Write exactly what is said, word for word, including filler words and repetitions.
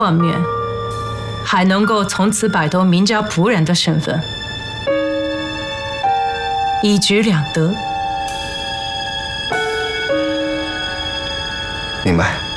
冠冕，还能够从此摆脱名家仆人的身份，一举两得。 明白。